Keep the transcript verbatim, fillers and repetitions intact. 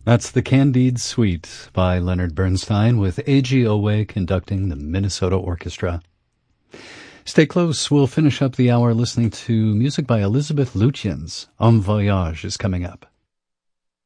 That's the Candide Suite by Leonard Bernstein with A G Owe conducting the Minnesota Orchestra. Stay close. We'll finish up the hour listening to music by Elizabeth Lutyens. En Voyage is coming up.